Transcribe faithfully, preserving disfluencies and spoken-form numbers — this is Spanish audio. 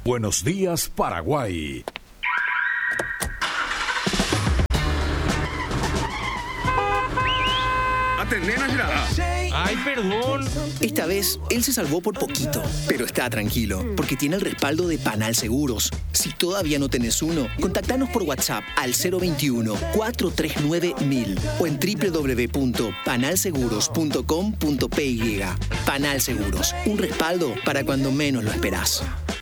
Buenos días, Paraguay. Ay, perdón. Esta vez, él se salvó por poquito, pero está tranquilo, porque tiene el respaldo de Panal Seguros. Si todavía no tenés uno, contactanos por WhatsApp al cero veintiuno, cuatrocientos treinta y nueve, mil o en doble u doble u doble u punto panal seguros punto com punto p y. Panal Seguros, un respaldo para cuando menos lo esperás.